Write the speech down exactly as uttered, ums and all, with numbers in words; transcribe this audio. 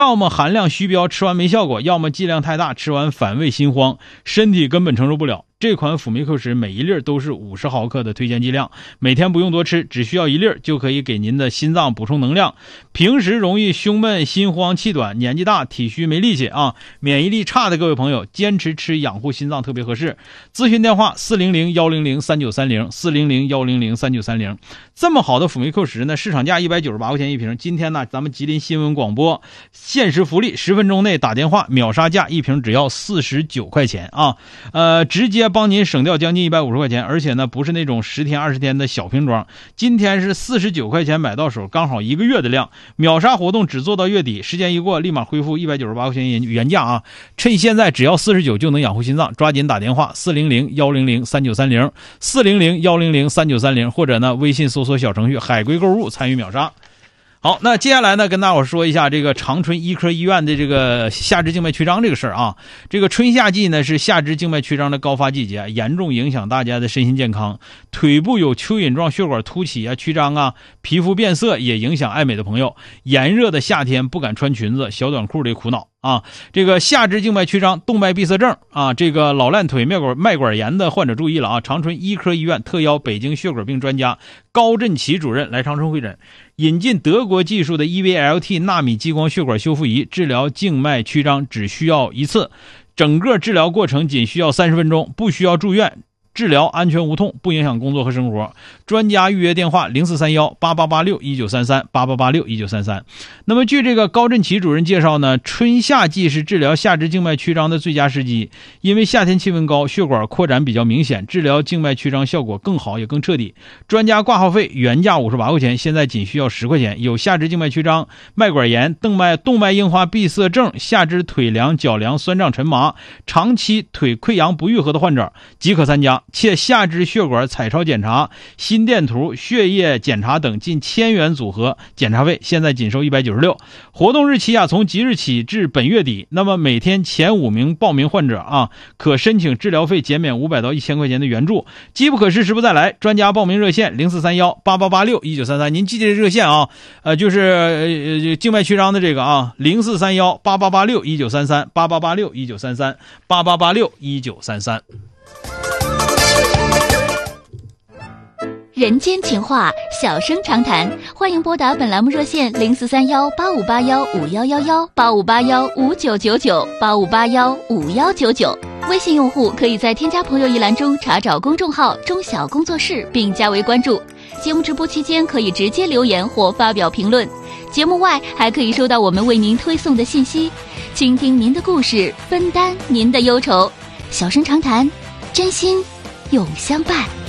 要么含量虚标，吃完没效果，要么剂量太大，吃完反胃心慌，身体根本承受不了。这款辅酶 Q 十每一粒都是五十毫克的推荐剂量，每天不用多吃，只需要一粒就可以给您的心脏补充能量。平时容易胸闷、心慌、气短，年纪大体虚没力气啊，免疫力差的各位朋友，坚持吃养护心脏特别合适。咨询电话四零零一零零三九三零 四零零一零零三九三零。这么好的辅酶 Q 十呢，市场价一百九十八块钱一瓶，今天呢咱们吉林新闻广播限时福利，十分钟内打电话秒杀价，一瓶只要四十九块钱啊，呃直接帮您省掉将近一百五十块钱，而且呢不是那种十天二十天的小瓶装，今天是四十九块钱买到手，刚好一个月的量，秒杀活动只做到月底，时间一过立马恢复一百九十八块钱原价啊！趁现在只要四十九就能养护心脏，抓紧打电话四零零一零零三九三零 四零零一零零三九三零，或者呢微信搜索小程序海龟购物参与秒杀。好，那接下来呢，跟大伙说一下这个长春医科医院的这个下肢静脉曲张这个事儿啊。这个春夏季呢是下肢静脉曲张的高发季节，严重影响大家的身心健康。腿部有蚯蚓状血管凸起啊、曲张啊，皮肤变色也影响爱美的朋友。炎热的夏天不敢穿裙子、小短裤的苦恼啊。这个下肢静脉曲张、动脉闭塞症啊，这个老烂腿、脉管脉管炎的患者注意了啊！长春医科医院特邀北京血管病专家高振奇主任来长春会诊，引进德国技术的 E V L T 纳米激光血管修复仪，治疗静脉曲张只需要一次，整个治疗过程仅需要三十分钟，不需要住院。治疗安全无痛，不影响工作和生活。专家预约电话零四三一八八八六一九三三 八八八六一九三三。那么据这个高振奇主任介绍呢，春夏季是治疗下肢静脉曲张的最佳时机，因为夏天气温高，血管扩展比较明显，治疗静脉曲张效果更好也更彻底。专家挂号费原价五十八块钱，现在仅需要十块钱。有下肢静脉曲张、脉管炎、动脉动脉硬化闭塞症、下肢腿凉、脚凉、酸胀沉麻、长期腿溃疡不愈合的患者即可参加。且下肢血管彩超检查、心电图、血液检查等近千元组合，检查费现在仅收一百九十六。活动日期啊，从即日起至本月底。那么每天前五名报名患者啊，可申请治疗费减免五百到一千块钱的援助。机不可失，时不再来。专家报名热线零四三一八八八六一九三三，您记这热线啊，呃，就是呃静脉曲张的这个啊，零四三一八八八六一九三三 八八八六一九三三 八八八六一九三三。 人间情话，小声长谈，欢迎拨打本栏目热线零四三幺八五八幺五幺幺幺 八五八幺五九九九 八五八幺五幺九九。微信用户可以在添加朋友一栏中查找公众号中小工作室并加为关注。节目直播期间可以直接留言或发表评论，节目外还可以收到我们为您推送的信息，倾听您的故事，分担您的忧愁。小声长谈，真心永相伴。